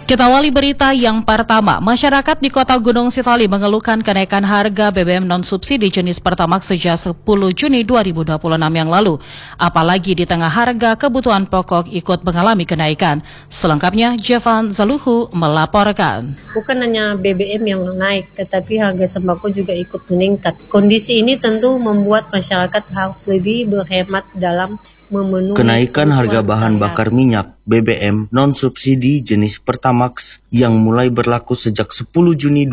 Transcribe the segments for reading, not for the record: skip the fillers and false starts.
Kita awali berita yang pertama. Masyarakat di Kota Gunung Sitoli mengeluhkan kenaikan harga BBM non-subsidi jenis Pertamax sejak 10 Juni 2026 yang lalu. Apalagi di tengah harga kebutuhan pokok ikut mengalami kenaikan. Selengkapnya, Jevan Zaluhu melaporkan. Bukan hanya BBM yang naik, tetapi harga sembako juga ikut meningkat. Kondisi ini tentu membuat masyarakat harus lebih berhemat dalam memenuhi kenaikan harga bahan bakar minyak BBM non-subsidi jenis Pertamax yang mulai berlaku sejak 10 Juni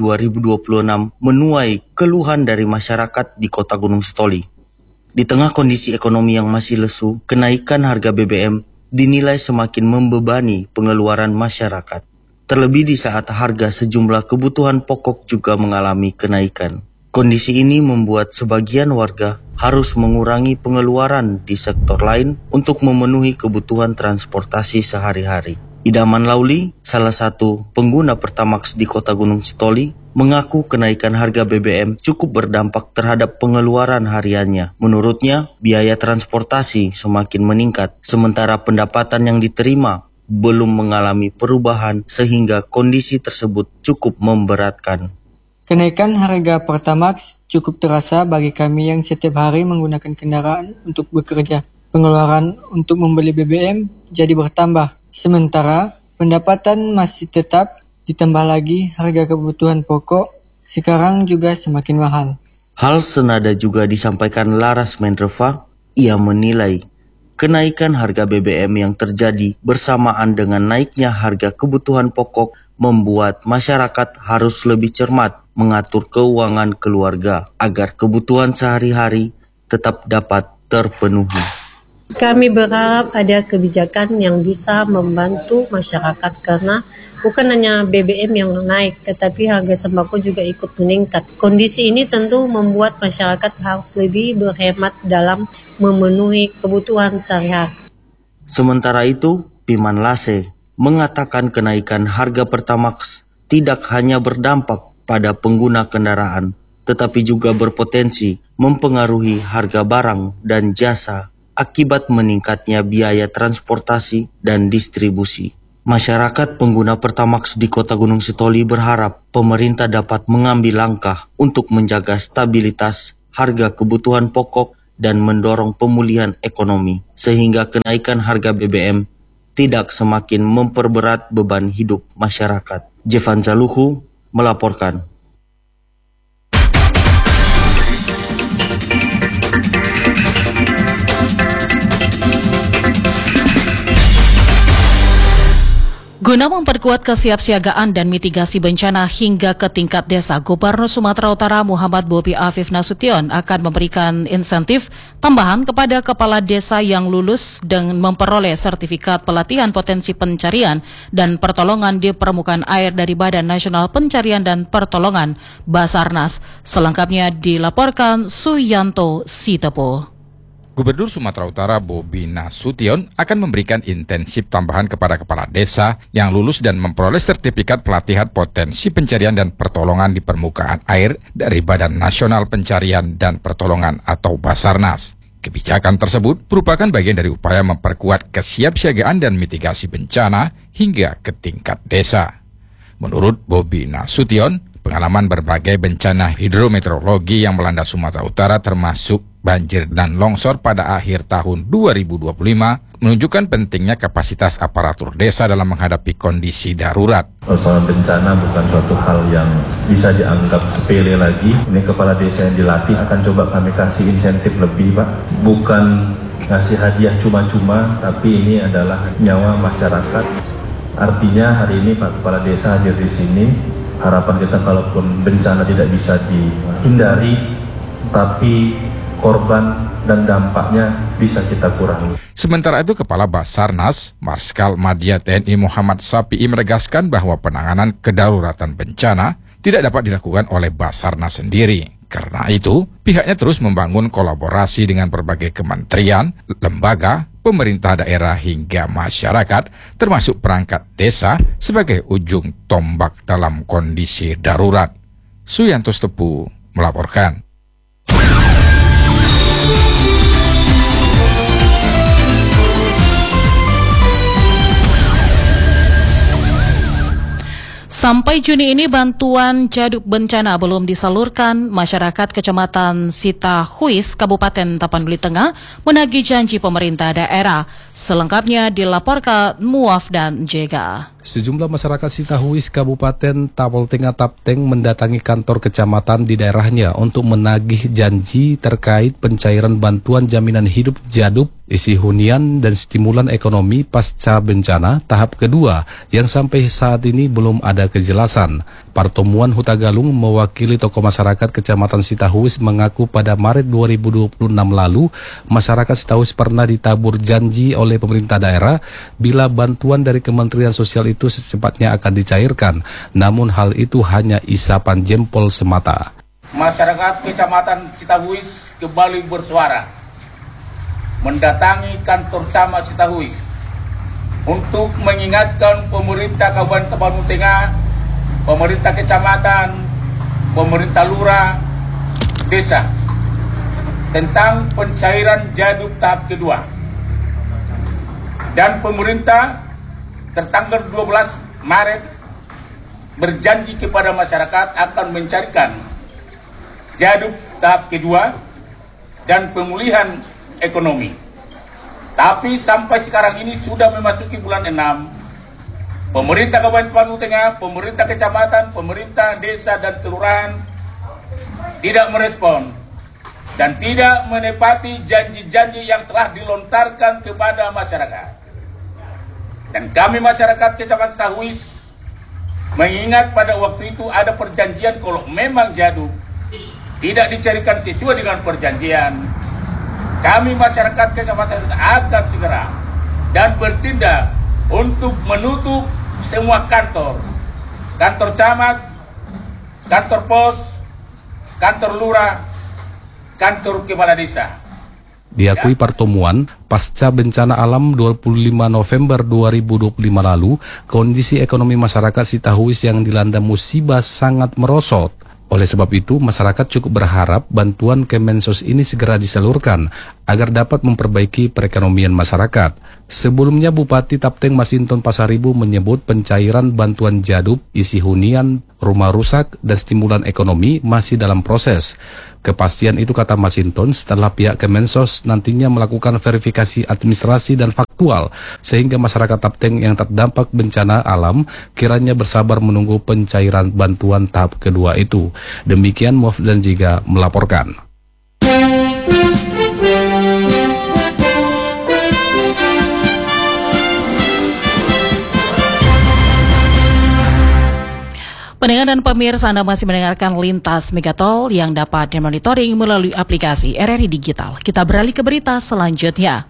2026 menuai keluhan dari masyarakat di Kota Gunung Sitoli. Di tengah kondisi ekonomi yang masih lesu, kenaikan harga BBM dinilai semakin membebani pengeluaran masyarakat. Terlebih di saat harga sejumlah kebutuhan pokok juga mengalami kenaikan. Kondisi ini membuat sebagian warga harus mengurangi pengeluaran di sektor lain untuk memenuhi kebutuhan transportasi sehari-hari. Idaman Lauli, salah satu pengguna Pertamax di Kota Gunung Sitoli, mengaku kenaikan harga BBM cukup berdampak terhadap pengeluaran hariannya. Menurutnya, biaya transportasi semakin meningkat, sementara pendapatan yang diterima belum mengalami perubahan sehingga kondisi tersebut cukup memberatkan. Kenaikan harga Pertamax cukup terasa bagi kami yang setiap hari menggunakan kendaraan untuk bekerja. Pengeluaran untuk membeli BBM jadi bertambah. Sementara pendapatan masih tetap, ditambah lagi harga kebutuhan pokok sekarang juga semakin mahal. Hal senada juga disampaikan Laras Mendreva. Ia menilai kenaikan harga BBM yang terjadi bersamaan dengan naiknya harga kebutuhan pokok membuat masyarakat harus lebih cermat mengatur keuangan keluarga agar kebutuhan sehari-hari tetap dapat terpenuhi. Kami berharap ada kebijakan yang bisa membantu masyarakat karena bukan hanya BBM yang naik, tetapi harga sembako juga ikut meningkat. Kondisi ini tentu membuat masyarakat harus lebih berhemat dalam memenuhi kebutuhan sehari-hari. Sementara itu, Piman Lase mengatakan kenaikan harga Pertamax tidak hanya berdampak pada pengguna kendaraan, tetapi juga berpotensi mempengaruhi harga barang dan jasa akibat meningkatnya biaya transportasi dan distribusi. Masyarakat pengguna Pertamax di Kota Gunung Sitoli berharap pemerintah dapat mengambil langkah untuk menjaga stabilitas harga kebutuhan pokok dan mendorong pemulihan ekonomi, sehingga kenaikan harga BBM tidak semakin memperberat beban hidup masyarakat. Jevan Zaluhu melaporkan. Guna memperkuat kesiapsiagaan dan mitigasi bencana hingga ke tingkat desa, Gubernur Sumatera Utara Muhammad Bobi Afif Nasution akan memberikan insentif tambahan kepada kepala desa yang lulus dengan memperoleh sertifikat pelatihan potensi pencarian dan pertolongan di permukaan air dari Badan Nasional Pencarian dan Pertolongan Basarnas. Selengkapnya dilaporkan Suyanto Sitepo. Gubernur Sumatera Utara Bobi Nasution akan memberikan intensif tambahan kepada kepala desa yang lulus dan memperoleh sertifikat pelatihan potensi pencarian dan pertolongan di permukaan air dari Badan Nasional Pencarian dan Pertolongan atau Basarnas. Kebijakan tersebut merupakan bagian dari upaya memperkuat kesiapsiagaan dan mitigasi bencana hingga ke tingkat desa. Menurut Bobi Nasution, pengalaman berbagai bencana hidrometeorologi yang melanda Sumatera Utara termasuk banjir dan longsor pada akhir tahun 2025 menunjukkan pentingnya kapasitas aparatur desa dalam menghadapi kondisi darurat. Persoalan bencana bukan suatu hal yang bisa dianggap sepele lagi. Ini kepala desa yang dilatih akan coba kami kasih insentif lebih, Pak. Bukan ngasih hadiah cuma-cuma, tapi ini adalah nyawa masyarakat. Artinya hari ini Pak Kepala Desa hadir di sini. Harapan kita kalaupun bencana tidak bisa dihindari, tapi korban dan dampaknya bisa kita kurangi. Sementara itu, Kepala Basarnas, Marskal Madya TNI Muhammad Sapi'i menegaskan bahwa penanganan kedaruratan bencana tidak dapat dilakukan oleh Basarnas sendiri. Karena itu, pihaknya terus membangun kolaborasi dengan berbagai kementerian, lembaga, pemerintah daerah hingga masyarakat, termasuk perangkat desa sebagai ujung tombak dalam kondisi darurat. Suyanto Sitepu melaporkan. Sampai Juni ini bantuan jaduk bencana belum disalurkan. Masyarakat Kecamatan Sitahuis, Kabupaten Tapanuli Tengah menagih janji pemerintah daerah. Selengkapnya dilaporkan Muaf dan Jega. Sejumlah masyarakat Sitahuis, Kabupaten Tapanuli Tengah Tapteng mendatangi kantor kecamatan di daerahnya untuk menagih janji terkait pencairan bantuan jaminan hidup jaduk, isi hunian dan stimulan ekonomi pasca bencana tahap kedua yang sampai saat ini belum ada kejelasan. Partomuan Huta Galung mewakili tokoh masyarakat Kecamatan Sitahuis mengaku pada Maret 2026 lalu masyarakat Sitahuis pernah ditabur janji oleh pemerintah daerah bila bantuan dari Kementerian Sosial itu secepatnya akan dicairkan. Namun hal itu hanya isapan jempol semata. Masyarakat Kecamatan Sitahuis kembali bersuara mendatangi kantor camat Sitahuis untuk mengingatkan pemerintah Kabupaten Tapanuli Tengah, pemerintah kecamatan, pemerintah lurah, desa tentang pencairan jaduk tahap kedua. Dan pemerintah tertanggal 12 Maret berjanji kepada masyarakat akan mencarikan jaduk tahap kedua dan pemulihan ekonomi. Tapi sampai sekarang ini sudah memasuki bulan 6, pemerintah Kabupaten Tapanuli Tengah, pemerintah kecamatan, pemerintah desa dan kelurahan tidak merespon dan tidak menepati janji-janji yang telah dilontarkan kepada masyarakat. Dan kami masyarakat Kecamatan Sitahuis mengingat pada waktu itu ada perjanjian kalau memang jaduk tidak dicarikan sesuai dengan perjanjian, kami masyarakat Kecamatan akan segera dan bertindak untuk menutup semua kantor camat, kantor pos, kantor lurah, kantor kepala desa. Diakui pertemuan, pasca bencana alam 25 November 2025 lalu, kondisi ekonomi masyarakat Sitahuis yang dilanda musibah sangat merosot. Oleh sebab itu, masyarakat cukup berharap bantuan Kemensos ini segera disalurkan agar dapat memperbaiki perekonomian masyarakat. Sebelumnya, Bupati Tapteng Masinton Pasaribu menyebut pencairan bantuan jaduk, isi hunian, rumah rusak, dan stimulan ekonomi masih dalam proses. Kepastian itu, kata Masinton, setelah pihak Kemensos nantinya melakukan verifikasi administrasi dan faktual, sehingga masyarakat Tapteng yang terdampak bencana alam kiranya bersabar menunggu pencairan bantuan tahap kedua itu. Demikian Muaf dan Jega melaporkan. Pendengar dan pemirsa, Anda masih mendengarkan Lintas Megatol yang dapat dimonitoring melalui aplikasi RRI Digital. Kita beralih ke berita selanjutnya.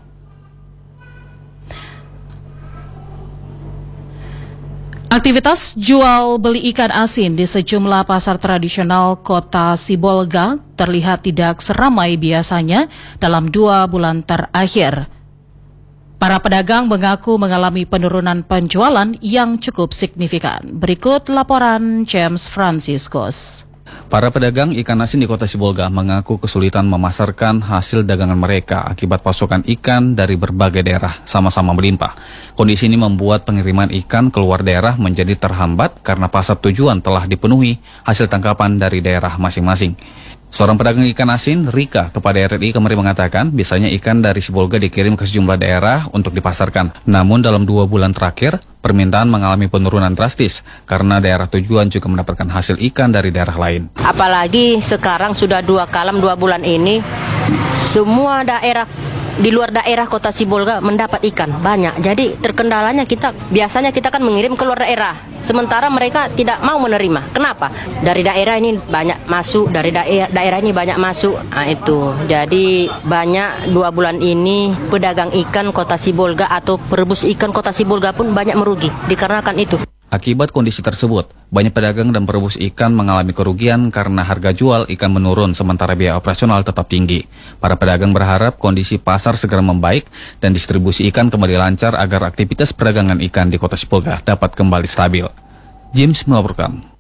Aktivitas jual beli ikan asin di sejumlah pasar tradisional Kota Sibolga terlihat tidak seramai biasanya dalam 2 bulan terakhir. Para pedagang mengaku mengalami penurunan penjualan yang cukup signifikan. Berikut laporan James Franciscus. Para pedagang ikan asin di Kota Sibolga mengaku kesulitan memasarkan hasil dagangan mereka akibat pasokan ikan dari berbagai daerah sama-sama melimpah. Kondisi ini membuat pengiriman ikan keluar daerah menjadi terhambat karena pasar tujuan telah dipenuhi hasil tangkapan dari daerah masing-masing. Seorang pedagang ikan asin, Rika, kepada RRI kemarin mengatakan biasanya ikan dari Sibolga dikirim ke sejumlah daerah untuk dipasarkan. Namun dalam 2 bulan terakhir, permintaan mengalami penurunan drastis karena daerah tujuan juga mendapatkan hasil ikan dari daerah lain. Apalagi sekarang sudah 2 bulan ini, semua daerah di luar daerah Kota Sibolga mendapat ikan banyak. Jadi terkendalanya biasanya kita kan mengirim ke luar daerah. Sementara mereka tidak mau menerima. Kenapa? Dari daerah ini banyak masuk, dari daerah ini banyak masuk. Nah, itu. Jadi banyak 2 bulan ini pedagang ikan Kota Sibolga atau perebus ikan Kota Sibolga pun banyak merugi dikarenakan itu. Akibat kondisi tersebut, banyak pedagang dan perebus ikan mengalami kerugian karena harga jual ikan menurun sementara biaya operasional tetap tinggi. Para pedagang berharap kondisi pasar segera membaik dan distribusi ikan kembali lancar agar aktivitas perdagangan ikan di Kota Sibolga dapat kembali stabil. James melaporkan.